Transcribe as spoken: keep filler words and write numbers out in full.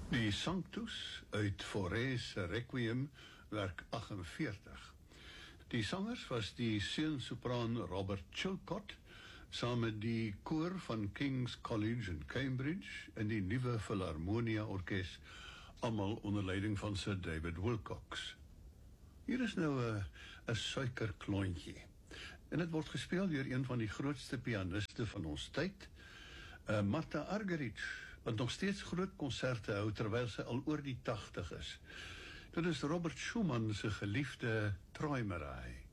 Die Sanctus uit Fauré se Requiem, werk aggenveertig. Die sangers was die seun-sopraan Robert Chilcott, saam met die koor van King's College in Cambridge en die nuwe Philharmonia Orkes, almal onder leiding van Sir David Wilcox. Hier is nou 'n 'n suikerklontjie, en dit word gespeel deur een van die grootste pianiste van ons tyd, uh, Martha Argerich, wat nog steeds groot konserte hou terwyl sy al oor die tachtig is. Dit is Robert Schumann se geliefde Träumerei.